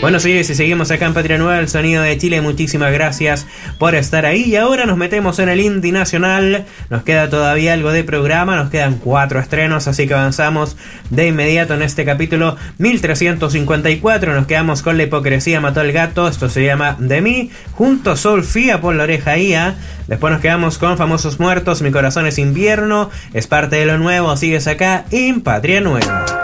Bueno, señores, y seguimos acá en Patria Nueva, el sonido de Chile. Muchísimas gracias por estar ahí. Y ahora nos metemos en el indie nacional. Nos queda todavía algo de programa. Nos quedan 4 estrenos, así que avanzamos de inmediato en este capítulo 1354. Nos quedamos con La hipocresía mató al gato. Esto se llama De mí. Junto Solfía por la oreja IA. Después nos quedamos con Famosos Muertos. Mi corazón es invierno. Es parte de lo nuevo. Sigues acá en Patria Nueva.